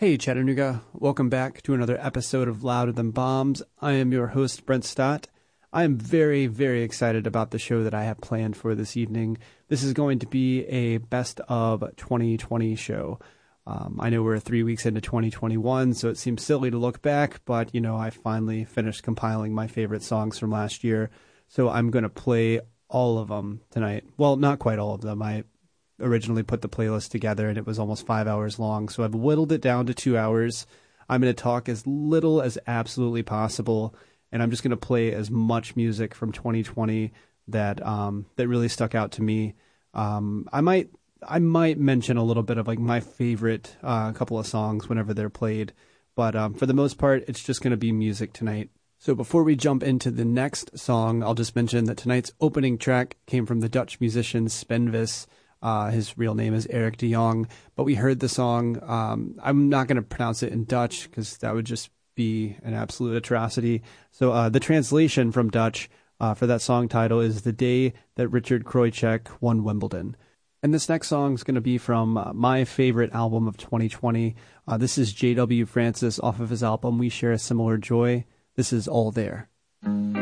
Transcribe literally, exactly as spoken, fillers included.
Hey Chattanooga, welcome back to another episode of Louder Than Bombs. I am your host, Brent Stott. I am very, very excited about the show that I have planned for this evening. This is going to be a best of twenty twenty show. Um, I know we're three weeks into twenty twenty-one, so it seems silly to look back, but, you know, I finally finished compiling my favorite songs from last year, so I'm going to play all of them tonight. Well, not quite all of them. I originally put the playlist together and it was almost five hours long, so I've whittled it down to two hours. I'm going to talk as little as absolutely possible, and I'm just going to play as much music from twenty twenty that um, that really stuck out to me. Um, I might I might mention a little bit of like my favorite uh, couple of songs whenever they're played, but um, for the most part, it's just going to be music tonight. So before we jump into the next song, I'll just mention that tonight's opening track came from the Dutch musician Spenvis. Uh, his real name is Eric de Jong, but we heard the song. Um, I'm not going to pronounce it in Dutch because that would just be an absolute atrocity. So uh, the translation from Dutch uh, for that song title is The Day That Richard Krojcek Won Wimbledon. And this next song is going to be from uh, my favorite album of twenty twenty. Uh, this is J W Francis off of his album We Share a Similar Joy. This is All There. Mm-hmm.